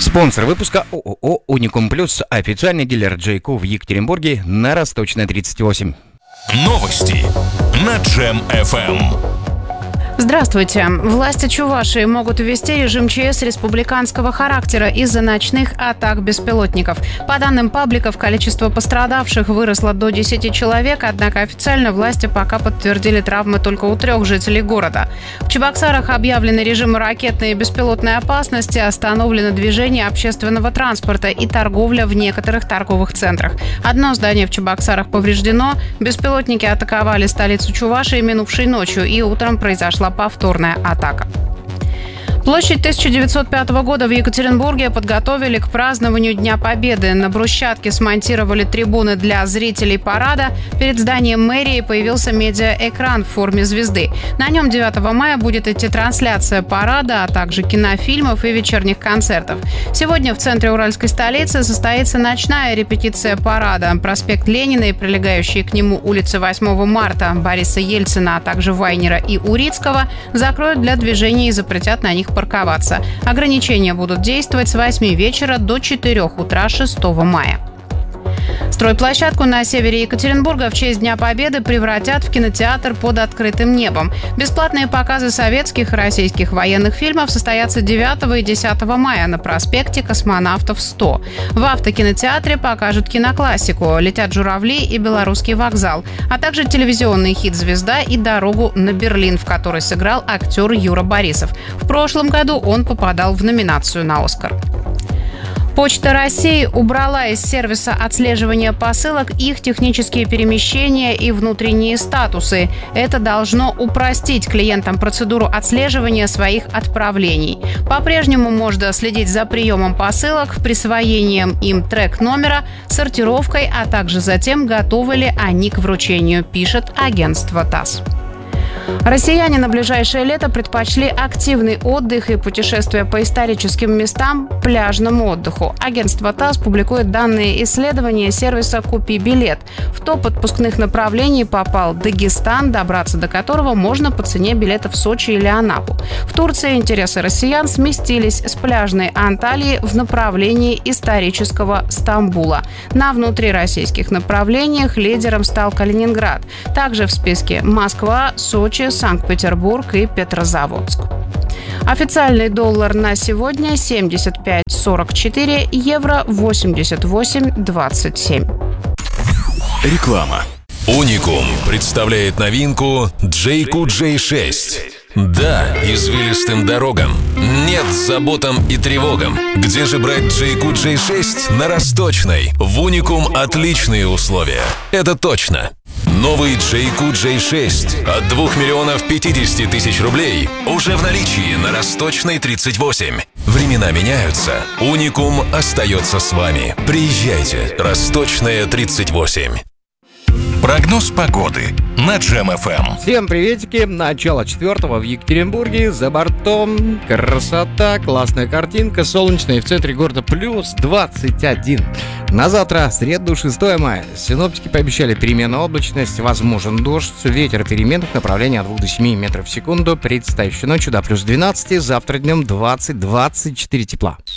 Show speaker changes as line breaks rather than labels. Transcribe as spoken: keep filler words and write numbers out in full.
Спонсор выпуска ООО «Уникум Плюс», официальный дилер Джейко в Екатеринбурге на Росточной тридцать восемь.
Новости на Джем эф эм.
Здравствуйте. Власти Чувашии могут ввести режим ЧС республиканского характера из-за ночных атак беспилотников. По данным пабликов, количество пострадавших выросло до десяти человек, однако официально власти пока подтвердили травмы только у трех жителей города. В Чебоксарах объявлены режимы ракетной и беспилотной опасности, остановлено движение общественного транспорта и торговля в некоторых торговых центрах. Одно здание в Чебоксарах повреждено. Беспилотники атаковали столицу Чувашии минувшей ночью, и утром произошла повторная атака. Площадь тысяча девятьсот пятого года в Екатеринбурге подготовили к празднованию Дня Победы. На брусчатке смонтировали трибуны для зрителей парада. Перед зданием мэрии появился медиаэкран в форме звезды. На нем девятого мая будет идти трансляция парада, а также кинофильмов и вечерних концертов. Сегодня в центре уральской столицы состоится ночная репетиция парада. Проспект Ленина и прилегающие к нему улицы восьмого марта, Бориса Ельцина, а также Вайнера и Урицкого закроют для движения и запретят на них парковаться. Ограничения будут действовать с восьми вечера до четырёх утра шестого мая. Стройплощадку на севере Екатеринбурга в честь Дня Победы превратят в кинотеатр под открытым небом. Бесплатные показы советских и российских военных фильмов состоятся девятого и десятого мая на проспекте Космонавтов сто. В автокинотеатре покажут киноклассику «Летят журавли» и «Белорусский вокзал», а также телевизионный хит «Звезда» и «Дорогу на Берлин», в которой сыграл актер Юра Борисов. В прошлом году он попадал в номинацию на «Оскар». Почта России убрала из сервиса отслеживания посылок их технические перемещения и внутренние статусы. Это должно упростить клиентам процедуру отслеживания своих отправлений. По-прежнему можно следить за приемом посылок, присвоением им трек-номера, сортировкой, а также за тем, готовы ли они к вручению, пишет агентство ТАСС. Россияне на ближайшее лето предпочли активный отдых и путешествия по историческим местам пляжному отдыху. Агентство ТАСС публикует данные исследования сервиса «Купи билет». В топ отпускных направлений попал Дагестан, добраться до которого можно по цене билета в Сочи или Анапу. В Турции интересы россиян сместились с пляжной Анталии в направлении исторического Стамбула. На внутрироссийских направлениях лидером стал Калининград. Также в списке Москва, Сочи, Санкт-Петербург и Петрозаводск. Официальный доллар на сегодня семьдесят пять сорок четыре, евро восемьдесят восемь двадцать семь.
Реклама. Уникум представляет новинку Джейко джей шесть. Да, извилистым дорогам. Нет заботам и тревогам. Где же брать Джейко джей шесть? На Росточной. В Уникум отличные условия. Это точно. Новый Джейко джей шесть от двух миллионов пятидесяти тысяч рублей уже в наличии на Росточной тридцать восемь. Времена меняются. Уникум остается с вами. Приезжайте. Росточная тридцать восемь. Прогноз погоды на Джем эф эм.
Всем приветики. Начало четвертого в Екатеринбурге. За бортом красота, классная картинка, солнечная. В центре города плюс двадцать один. На завтра, среду, шестого мая. Синоптики пообещали переменную облачность, возможен дождь, ветер переменных направлений от двух до семи метров в секунду. Предстоящей ночью до плюс двенадцати, завтра днем двадцать-двадцать четыре тепла.